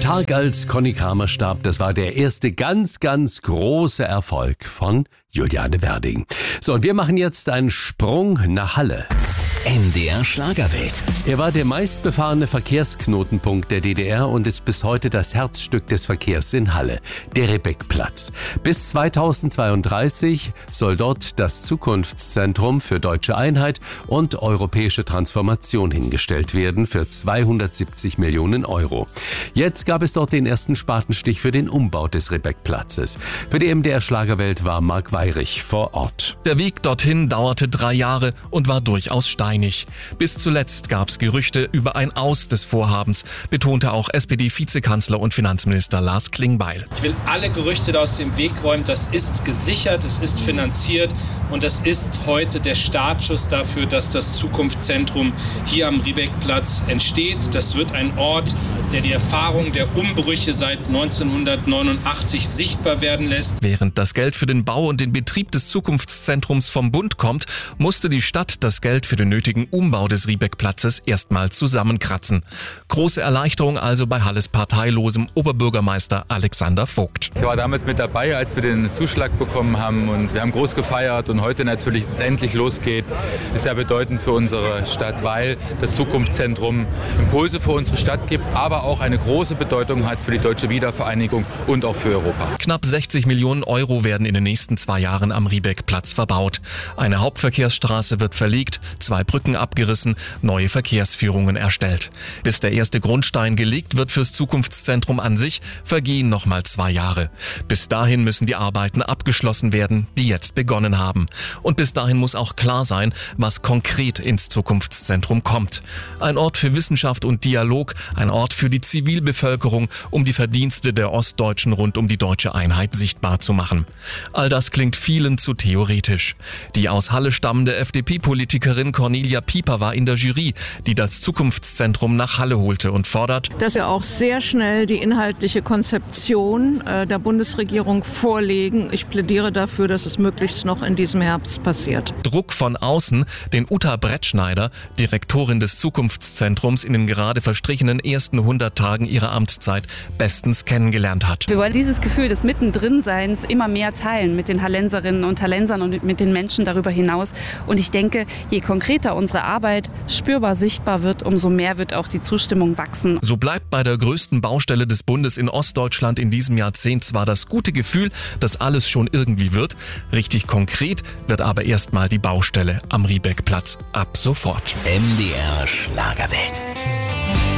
Tag, als Conny Kramer starb, das war der erste ganz, ganz große Erfolg von Juliane Werding. So, und wir machen jetzt einen Sprung nach Halle. MDR Schlagerwelt. Er war der meistbefahrene Verkehrsknotenpunkt der DDR und ist bis heute das Herzstück des Verkehrs in Halle, der Ribbeckplatz. Bis 2032 soll dort das Zukunftszentrum für deutsche Einheit und europäische Transformation hingestellt werden für 270 Millionen Euro. Jetzt gab es dort den ersten Spatenstich für den Umbau des Ribbeckplatzes. Für die MDR Schlagerwelt war Marc Weyrich vor Ort. Der Weg dorthin dauerte 3 Jahre und war durchaus steinig. Bis zuletzt gab es Gerüchte über ein Aus des Vorhabens, betonte auch SPD-Vizekanzler und Finanzminister Lars Klingbeil. Ich will alle Gerüchte da aus dem Weg räumen. Das ist gesichert, es ist finanziert und das ist heute der Startschuss dafür, dass das Zukunftszentrum hier am Ribbeckplatz entsteht. Das wird ein Ort, der die Erfahrung der Umbrüche seit 1989 sichtbar werden lässt. Während das Geld für den Bau und den Betrieb des Zukunftszentrums vom Bund kommt, musste die Stadt das Geld für den nötigen Umbau des Ribbeckplatzes erstmal zusammenkratzen. Große Erleichterung also bei Halles parteilosem Oberbürgermeister Alexander Vogt. Ich war damals mit dabei, als wir den Zuschlag bekommen haben und wir haben groß gefeiert und heute natürlich, dass es endlich losgeht, ist ja bedeutend für unsere Stadt, weil das Zukunftszentrum Impulse für unsere Stadt gibt, aber auch eine große Bedeutung hat für die deutsche Wiedervereinigung und auch für Europa. Knapp 60 Millionen Euro werden in den nächsten 2 Jahren am Ribbeckplatz verbaut. Eine Hauptverkehrsstraße wird verlegt, 2 Brücken abgerissen, neue Verkehrsführungen erstellt. Bis der erste Grundstein gelegt wird fürs Zukunftszentrum an sich, vergehen nochmal 2 Jahre. Bis dahin müssen die Arbeiten abgeschlossen werden, die jetzt begonnen haben. Und bis dahin muss auch klar sein, was konkret ins Zukunftszentrum kommt. Ein Ort für Wissenschaft und Dialog, ein Ort für die Zivilbevölkerung, um die Verdienste der Ostdeutschen rund um die deutsche Einheit sichtbar zu machen. All das klingt vielen zu theoretisch. Die aus Halle stammende FDP-Politikerin Cornelia Pieper war in der Jury, die das Zukunftszentrum nach Halle holte und fordert, dass wir auch sehr schnell die inhaltliche Konzeption der Bundesregierung vorlegen. Ich plädiere dafür, dass es möglichst noch in diesem Herbst passiert. Druck von außen, den Uta Brettschneider, Direktorin des Zukunftszentrums, in den gerade verstrichenen ersten 100 Tagen ihrer Amtszeit bestens kennengelernt hat. Wir wollen dieses Gefühl des Mittendrinseins immer mehr teilen mit den Hallenserinnen und Hallensern und mit den Menschen darüber hinaus. Und ich denke, je konkreter unsere Arbeit spürbar sichtbar wird, umso mehr wird auch die Zustimmung wachsen. So bleibt bei der größten Baustelle des Bundes in Ostdeutschland in diesem Jahrzehnt zwar das gute Gefühl, dass alles schon irgendwie wird. Richtig konkret wird aber erstmal die Baustelle am Ribbeckplatz ab sofort. MDR Schlagerwelt.